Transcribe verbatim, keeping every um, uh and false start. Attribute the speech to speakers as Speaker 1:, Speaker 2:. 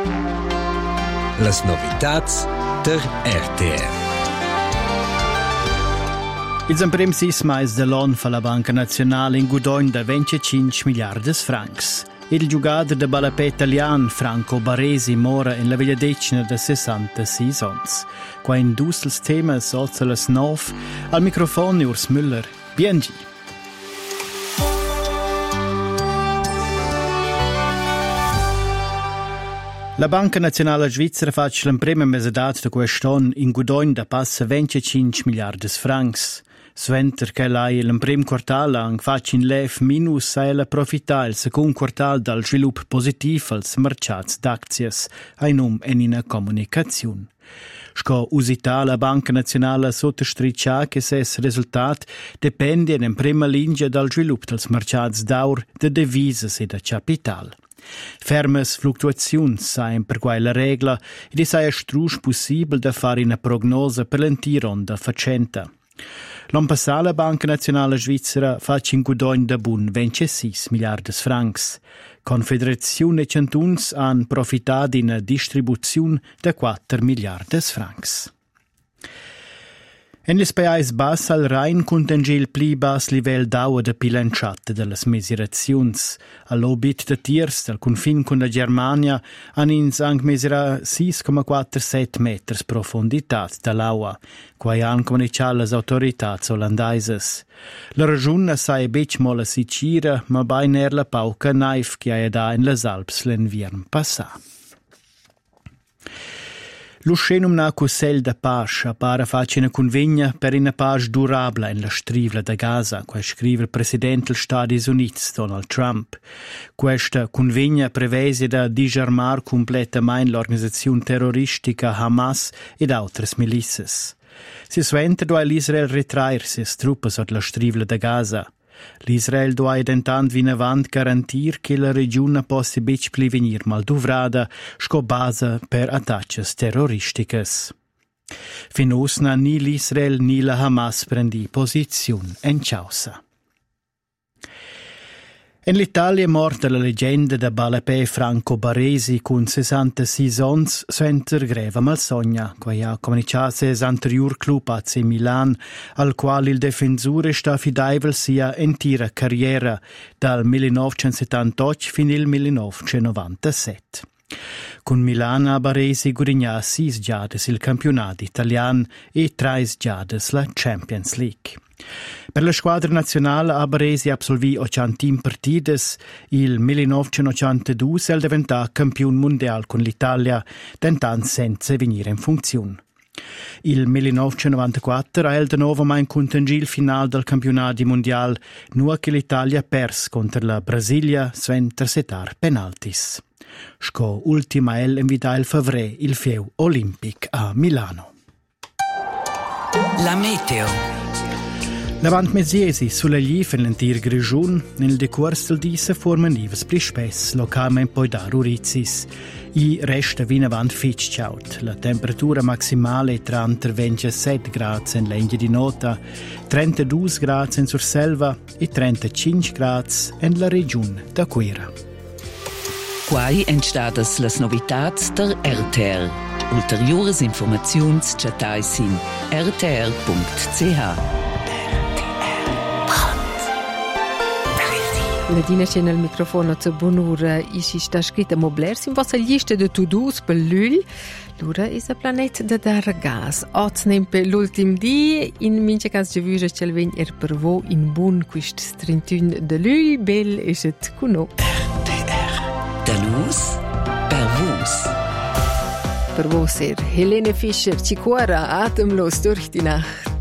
Speaker 1: Las novitats der R T R.
Speaker 2: Ils emprem sis mais de l'on fa la Banca Nazionale in gudogn da venticinque miliardes francs. Il giocatore de balapè italian Franco Baresi mora in la veglia decina de sessantasei ans. Qua in dustels temas ozzelas nov, al microfono Urs Müller. Biengi. La Banca Nazionale Svizzera faccia l'emprema mesedat de quest'on in gudogn da passa venticinque miliardes francs. Sventer che l'hai l'emprem quartal ang faccia in lef minus sai la profità il second quartal dal svilup positiv als mercats d'aczies, ein um en ina comunicazione. Sco usita la Banca Nazionale sottostriccia che ses resultat depende in prima linea dal svilup dels mercats d'aur, de devises e da capital. Fermes fluctuazioni sain per quella regola ed è sai strusch possibile da fare una prognosa per l'entiron da facenta. L'anno passato la Banca Nazionale Svizzera faccia in gudogn da bun ventisei miliardes francs. Confederazione e cantuns han profitat d'ina distribuzione da quattro miliardes francs. En les pais bas al Rhein contengé il pli bas livell d'aua de pilanciata de las miseraziuns. All'obit de tiers del confin con la Germania han ins ang misera sei virgola quarantasette meters profunditat dall'aua, quai han comunicat las autoritats olandaises. La regione sai bec mola sicira, ma bain er la pauca naif che ha da in las Alps l'enviern passà. Lo scenum na cussel da pace appare faccia una convegna per una pace durabile in la strivla da Gaza, qua scrive il presidente degli Stati Uniti, Donald Trump. Questa convegna prevede da disarmare completamente l'organizzazione terroristica Hamas ed altre milizie. Si suente do l'Israel ritraer se truppe sotto la strivla da Gaza. L'Israel doa intant vinavant garantir che la regione possa bec pli venir malduvrada sco base per attacches terroristicas. Finosna ni l'Israel ni la Hamas prendi posizione en causa. In l'Italia è morta la leggenda da balapè Franco Baresi con sessantasei ans suenter greva malsogna, quai ha comunicato ses anterior club A C Milan, al quale il difensore sta fidaivel sia intera carriera dal millenovecentosettantotto fin il millenovecentonovantasette. Con Milan a Baresi guadagna sis giades il campionato italiano e tre giades la Champions League. Per la squadra nazionale a Baresi absolvì ottantuno partite, il millenovecentottantadue è diventato campione mondiale con l'Italia, tentando senza venire in funzione. Il millenovecentonovantaquattro è di nuovo mai in contangil finale del campionato mondiale, nu che l'Italia ha perso contro la Brasilia senza setar penaltis. Sco ultima el invita il favre il fieu olimpic a Milano.
Speaker 3: La meteo.
Speaker 2: Davant mesiesi sulla glif in l'entir grigiun, nel decurs del dì se forman nivas pli spess, localmente poi dar urizis. I resta vin avant fitch ciaut. La temperatura maximale è tra ventisette gradi in l'Engia di Nota, trentadue gradi in Surselva e trentacinque gradi in la regione da Quera.
Speaker 3: Quai entstadas las novitats der R T R. Ulteriores informaziuns chatais in r t r punct c h.
Speaker 4: Nadina c'è nel microfono zu Bonura ici sta scritta Mobler in vostra lista de to-dos per l'Ul. L'ura è il planeta da dar gas. Oz nempe l'ultim di in mince cas giovuse c'è il vegn er per vo in bun quist trentuno de l'Ul bel is et cuno.
Speaker 3: R T R. Da luz per vos.
Speaker 4: Per vos er Helene Fischer ci cuora atemlos durch die Nacht.